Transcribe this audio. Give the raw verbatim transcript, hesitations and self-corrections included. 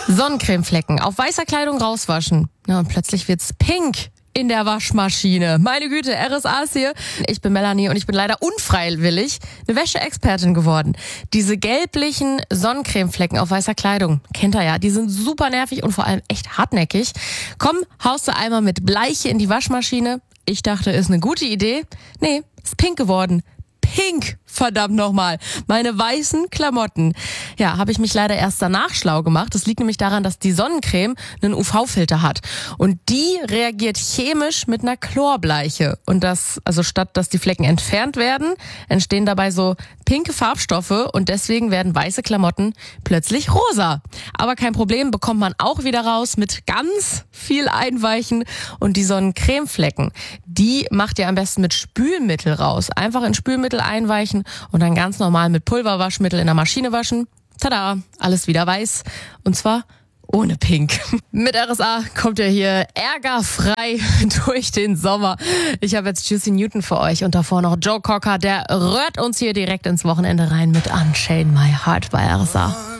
Sonnencremeflecken auf weißer Kleidung rauswaschen. Ja, und plötzlich wird's pink in der Waschmaschine. Meine Güte, R S A ist hier. Ich bin Melanie und ich bin leider unfreiwillig eine Wäscheexpertin geworden. Diese gelblichen Sonnencremeflecken auf weißer Kleidung, kennt ihr ja, die sind super nervig und vor allem echt hartnäckig. Komm, haust du einmal mit Bleiche in die Waschmaschine. Ich dachte, ist eine gute Idee. Nee, ist pink geworden. Pink, verdammt nochmal. Meine weißen Klamotten. Ja, habe ich mich leider erst danach schlau gemacht. Das liegt nämlich daran, dass die Sonnencreme einen U V-Filter hat. Und die reagiert chemisch mit einer Chlorbleiche. Und das, also statt dass die Flecken entfernt werden, entstehen dabei so pinke Farbstoffe und deswegen werden weiße Klamotten plötzlich rosa. Aber kein Problem, bekommt man auch wieder raus mit ganz viel Einweichen. Und die Sonnencremeflecken, die macht ihr am besten mit Spülmittel raus. Einfach in Spülmittel einweichen und dann ganz normal mit Pulverwaschmittel in der Maschine waschen. Tada, alles wieder weiß. Und zwar ohne Pink. Mit R S A kommt ihr hier ärgerfrei durch den Sommer. Ich habe jetzt Juicy Newton für euch und davor noch Joe Cocker. Der rührt uns hier direkt ins Wochenende rein mit Unchain My Heart bei R S A.